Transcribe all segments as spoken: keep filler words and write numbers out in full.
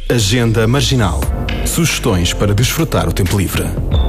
Agenda Marginal. Sugestões para desfrutar o tempo livre.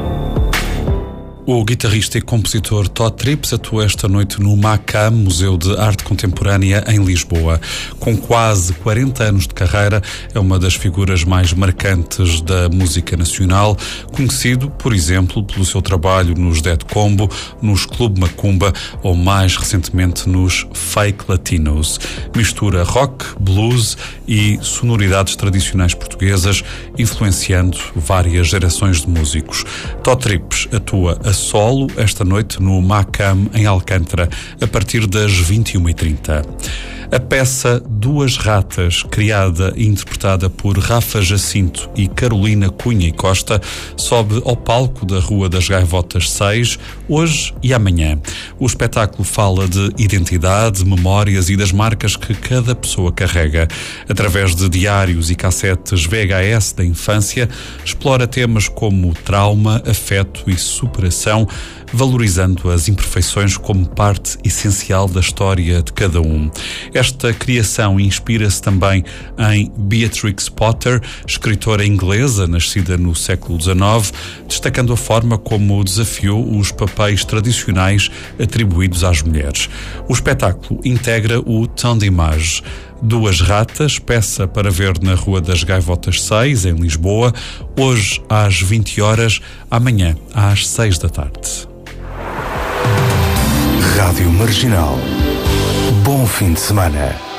O guitarrista e compositor Todd Trips atua esta noite no MACAM, Museu de Arte Contemporânea, em Lisboa. Com quase quarenta anos de carreira, é uma das figuras mais marcantes da música nacional, conhecido, por exemplo, pelo seu trabalho nos Dead Combo, nos Clube Macumba ou, mais recentemente, nos Fake Latinos. Mistura rock, blues e sonoridades tradicionais portuguesas, influenciando várias gerações de músicos. Todd Trips atua a solo esta noite no MACAM em Alcântara, a partir das vinte e uma e trinta. A peça Duas Ratas, criada e interpretada por Rafa Jacinto e Carolina Cunha e Costa, sobe ao palco da Rua das Gaivotas seis, hoje e amanhã. O espetáculo fala de identidade, memórias e das marcas que cada pessoa carrega. Através de diários e cassetes V H S da infância, explora temas como trauma, afeto e superação, valorizando as imperfeições como parte essencial da história de cada um. Esta criação inspira-se também em Beatrix Potter, escritora inglesa nascida no século dezenove, destacando a forma como desafiou os papéis tradicionais atribuídos às mulheres. O espetáculo integra o Temps d'Image. Duas Ratas, peça para ver na Rua das Gaivotas seis, em Lisboa, hoje às vinte horas, amanhã às seis da tarde. Rádio Marginal. Bom fim de semana.